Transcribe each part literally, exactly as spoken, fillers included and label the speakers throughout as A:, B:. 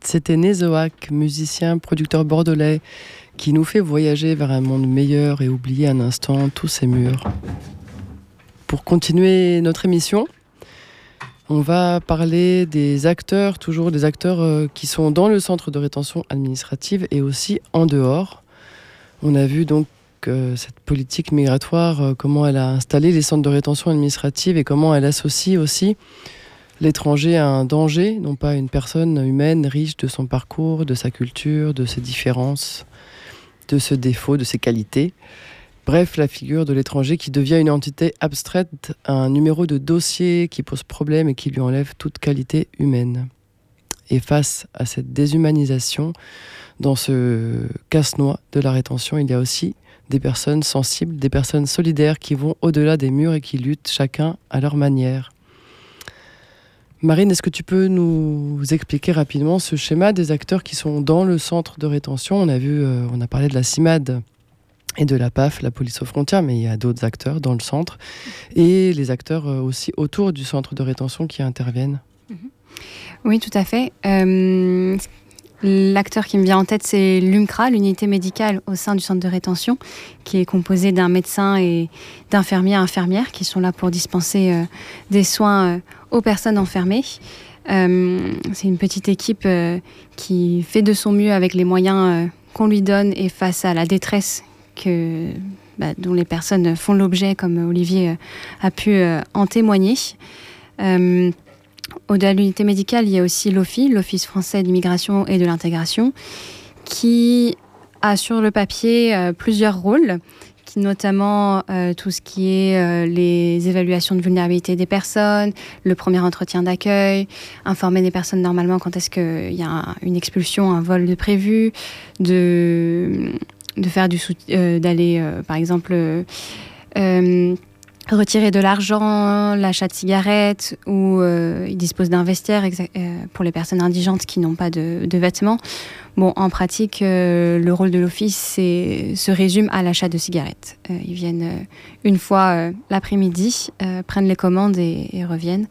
A: C'était Nézoac, musicien, producteur bordelais, qui nous fait voyager vers un monde meilleur et oublier un instant tous ces murs. Pour continuer notre émission, on va parler des acteurs, toujours des acteurs euh, qui sont dans le centre de rétention administrative et aussi en dehors. On a vu donc euh, cette politique migratoire, euh, comment elle a installé les centres de rétention administrative et comment elle associe aussi l'étranger à un danger, non pas une personne humaine riche de son parcours, de sa culture, de ses différences, de ses défauts, de ses qualités. Bref, la figure de l'étranger qui devient une entité abstraite, un numéro de dossier qui pose problème et qui lui enlève toute qualité humaine. Et face à cette déshumanisation, dans ce casse-noix de la rétention, il y a aussi des personnes sensibles, des personnes solidaires qui vont au-delà des murs et qui luttent chacun à leur manière. Marine, est-ce que tu peux nous expliquer rapidement ce schéma des acteurs qui sont dans le centre de rétention ? On a vu, euh, on a parlé de la CIMAD et de la P A F, la police aux frontières, mais il y a d'autres acteurs dans le centre et les acteurs euh, aussi autour du centre de rétention qui interviennent.
B: Oui, tout à fait. Euh, l'acteur qui me vient en tête, c'est l'U M C R A, l'unité médicale au sein du centre de rétention, qui est composée d'un médecin et d'infirmiers et infirmières qui sont là pour dispenser euh, des soins euh, aux personnes enfermées. Euh, c'est une petite équipe euh, qui fait de son mieux avec les moyens euh, qu'on lui donne et face à la détresse que, bah, dont les personnes font l'objet, comme Olivier euh, a pu euh, en témoigner. Euh, Au-delà de l'unité médicale, il y a aussi l'O F I, l'Office français d'immigration et de l'intégration, qui a sur le papier euh, plusieurs rôles, qui notamment euh, tout ce qui est euh, les évaluations de vulnérabilité des personnes, le premier entretien d'accueil, informer les personnes normalement quand est-ce qu'il y a un, une expulsion, un vol de prévu, de, de faire du sout- euh, d'aller euh, par exemple euh, euh, retirer de l'argent, l'achat de cigarettes, ou euh, ils disposent d'un vestiaire exa- euh, pour les personnes indigentes qui n'ont pas de, de vêtements. Bon, en pratique, euh, le rôle de l'office c'est, se résume à l'achat de cigarettes. Euh, ils viennent euh, une fois euh, l'après-midi, euh, prennent les commandes et, et reviennent.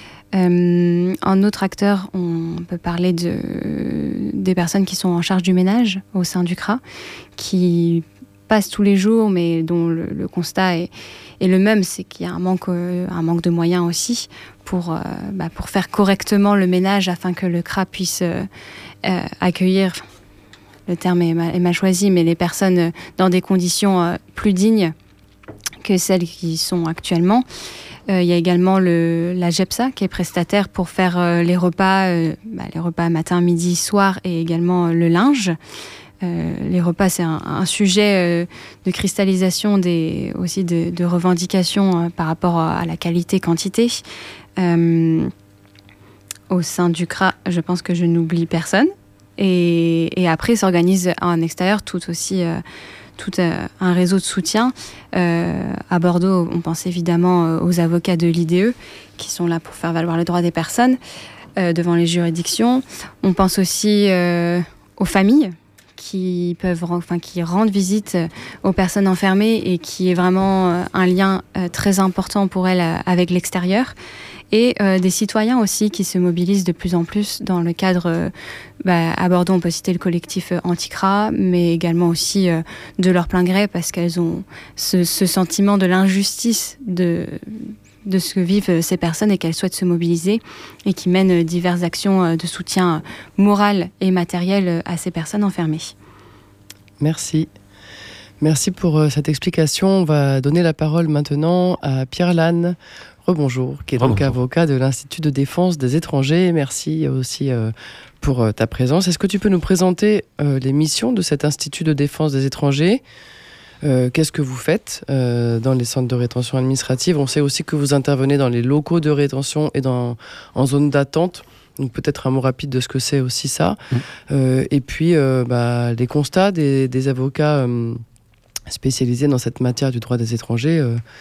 B: Euh, en autre acteur, on peut parler de, des personnes qui sont en charge du ménage au sein du C R A, qui passent tous les jours, mais dont le, le constat est, est le même, c'est qu'il y a un manque, euh, un manque de moyens aussi pour, euh, bah, pour faire correctement le ménage afin que le C R A puisse euh, euh, accueillir, le terme est mal, est mal choisi, mais les personnes dans des conditions euh, plus dignes que celles qui sont actuellement. Euh, il y a également le, la GEPSA qui est prestataire pour faire euh, les repas, euh, bah, les repas matin, midi, soir et également euh, le linge. Euh, les repas, c'est un, un sujet euh, de cristallisation des, aussi de, de revendications euh, par rapport à, à la qualité-quantité. Euh, au sein du C R A, je pense que je n'oublie personne. Et, et après, s'organise en extérieur tout aussi euh, tout euh, un réseau de soutien. Euh, à Bordeaux, on pense évidemment euh, aux avocats de l'I D E qui sont là pour faire valoir les droits des personnes euh, devant les juridictions. On pense aussi euh, aux familles qui peuvent, enfin, qui rendent visite aux personnes enfermées et qui est vraiment un lien très important pour elles avec l'extérieur. Et euh, des citoyens aussi qui se mobilisent de plus en plus dans le cadre, euh, bah, à Bordeaux, on peut citer le collectif anti-C R A, mais également aussi euh, de leur plein gré parce qu'elles ont ce, ce sentiment de l'injustice de, de ce que vivent ces personnes et qu'elles souhaitent se mobiliser et qui mènent diverses actions de soutien moral et matériel à ces personnes enfermées.
A: Merci. Merci pour euh, cette explication. On va donner la parole maintenant à Pierre Lannes. Rebonjour, qui est donc Rebonjour. Avocat de l'Institut de défense des étrangers. Merci aussi euh, pour euh, ta présence. Est-ce que tu peux nous présenter euh, les missions de cet Institut de défense des étrangers ? Euh, qu'est-ce que vous faites euh, dans les centres de rétention administrative ? On sait aussi que vous intervenez dans les locaux de rétention et dans, en zone d'attente. Donc peut-être un mot rapide de ce que c'est aussi ça. Mmh. Euh, et puis euh, bah, les constats des, des avocats euh, spécialisés dans cette matière du droit des étrangers. Euh,